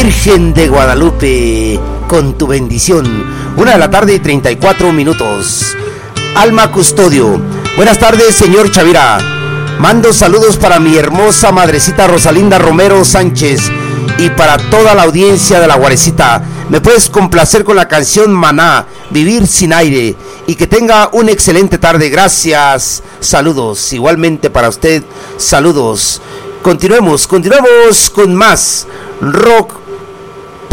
Virgen de Guadalupe, con tu bendición. 1:34 p.m. Alma Custodio. Buenas tardes, señor Chavira. Mando saludos para mi hermosa madrecita Rosalinda Romero Sánchez y para toda la audiencia de La Guarecita. Me puedes complacer con la canción Maná, Vivir sin aire, y que tenga una excelente tarde. Gracias. Saludos. Igualmente para usted. Saludos. Continuemos con más rock